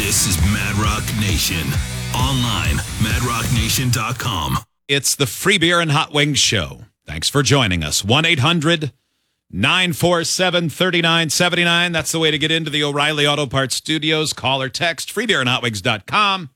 This is Mad Rock Nation. Online, madrocknation.com. It's the Free Beer and Hot Wings Show. Thanks for joining us. 1-800-947-3979. That's the way to get into the O'Reilly Auto Parts Studios. Call or text freebeerandhotwings.com.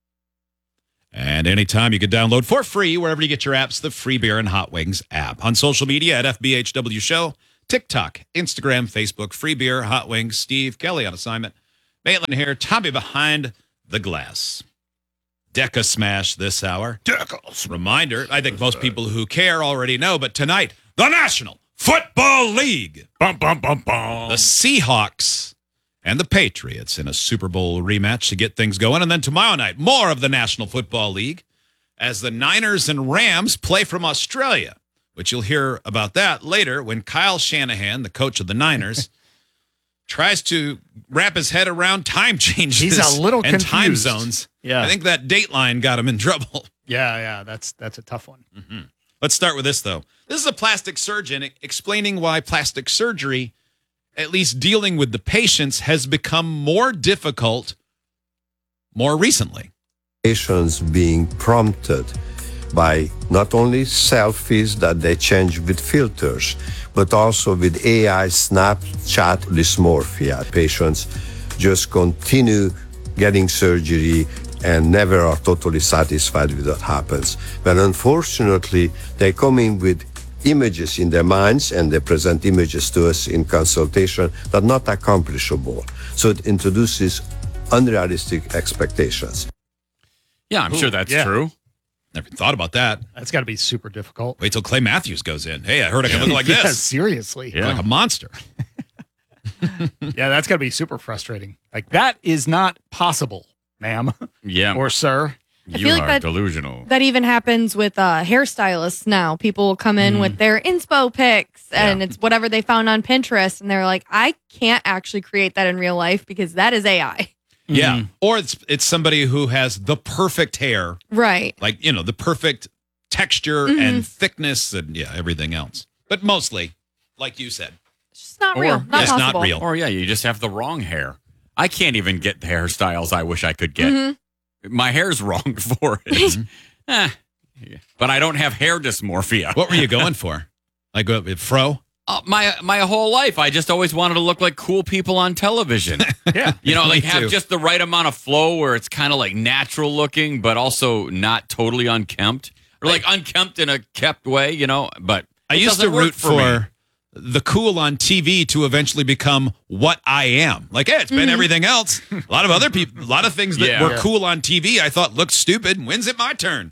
And anytime you can download for free wherever you get your apps, the Free Beer and Hot Wings app. On social media at FBHW Show, TikTok, Instagram, Facebook, Free Beer, Hot Wings, Steve Kelly on assignment. Maitland here, Tommy behind the glass. Deca Smash this hour. Decals. Reminder, I think most people who care already know, but tonight, the National Football League. Bum, bum, bum, bum. The Seahawks and the Patriots in a Super Bowl rematch to get things going. And then tomorrow night, more of the National Football League as the Niners and Rams play from Australia, which you'll hear about that later when Kyle Shanahan, the coach of the Niners, tries to wrap his head around time changes. He's a little and confused. time zones. Yeah. I think that Dateline got him in trouble. Yeah, that's a tough one. Mm-hmm. Let's start with this, though. This is a plastic surgeon explaining why plastic surgery, at least dealing with the patients, has become more difficult more recently. Patients being prompted by not only selfies that they change with filters, but also with AI Snapchat dysmorphia. Patients just continue getting surgery and never are totally satisfied with what happens. But unfortunately, they come in with images in their minds and they present images to us in consultation that are not accomplishable. So it introduces unrealistic expectations. Yeah, I'm sure that's true. Never thought about that. That's got to be super difficult. Wait till Clay Matthews goes in. Hey, I heard I can look like this. Yeah, seriously. Look like a monster. Yeah, that's got to be super frustrating. Like, that is not possible, ma'am. Yeah. Or sir. I You feel like are that- delusional. That even happens with hairstylists now. People will come in with their inspo pics and it's whatever they found on Pinterest. And they're like, I can't actually create that in real life because that is AI. Yeah. Or it's somebody who has the perfect hair, Right. like, the perfect texture and thickness and, everything else. But mostly, like you said, It's just not real. Not it's possible. not real. Or, you just have the wrong hair. I can't even get the hairstyles I wish I could get. My hair's wrong for it. Yeah. But I don't have hair dysmorphia. What were you going for? Like fro? My whole life, I just always wanted to look like cool people on television. Yeah. Like Me have too. just the right amount of flow where it's kind of like natural looking, but also not totally unkempt. Or like unkempt in a kept way, but I it used to doesn't work root for me. for the cool on TV to eventually become what I am. Like, hey, it's been everything else. A lot of other people, a lot of things that were cool on TV I thought looked stupid. When's it my turn?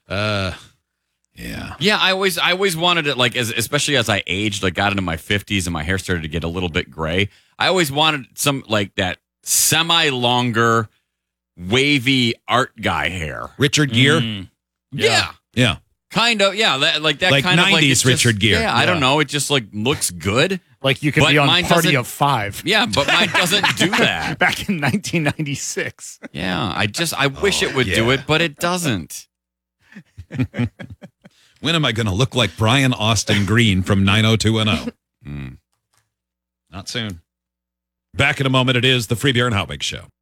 Yeah. Yeah, I always wanted it, like, especially as I aged, like got into my 50s and my hair started to get a little bit gray. I always wanted some like that semi-longer, wavy art guy hair. Richard Gere? Yeah. Yeah. Kind of, yeah. That Like kind of like 90s it's just- Richard Gere. Yeah, I don't know. It just like looks good. Like you could But be on mine Party doesn't- of Five. Yeah, but mine doesn't do that. Back in 1996. Yeah, I wish it would do yeah. it, but it doesn't. When am I going to look like Brian Austin Green from 90210? Not soon. Back in a moment. It is the Free Beer and Hot Wings Show.